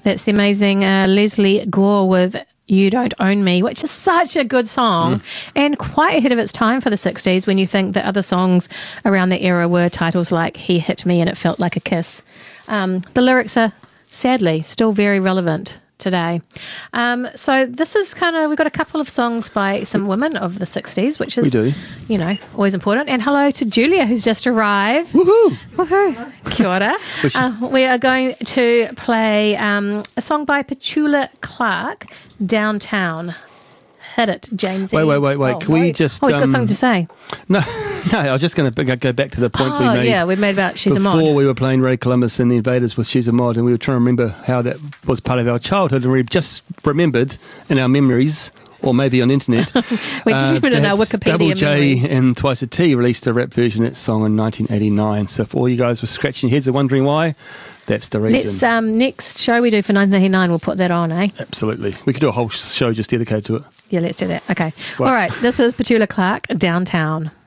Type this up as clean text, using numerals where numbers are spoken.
That's the amazing Leslie Gore with You Don't Own Me, which is such a good song and quite ahead of its time for the 60s when you think that other songs around the era were titles like He Hit Me and It Felt Like a Kiss. The lyrics are, sadly, still very relevant today. So this is we've got a couple of songs by some women of the 60s, which is, always important. And hello to Julia, who's just arrived. Woohoo! Woohoo! Kia ora. We are going to play a song by Petula Clark, Downtown. Hit it, Jamesy. Wait. Can we just... Oh, he's got something to say. No, I was just going to go back to the point we made. Yeah, we made about She's a Mod. Before we were playing Ray Columbus and the Invaders with She's a Mod, and we were trying to remember how that was part of our childhood, and we just remembered in our memories, or maybe on the internet. We just remembered in our Wikipedia Double J memories. and Twice a T released a rap version of that song in 1989. So if all you guys were scratching your heads and wondering why, that's the reason. Next show we do for 1989, we'll put that on, eh? Absolutely. We could do a whole show just dedicated to it. Yeah, let's do that. Okay. Well, all right. This is Petula Clark, Downtown.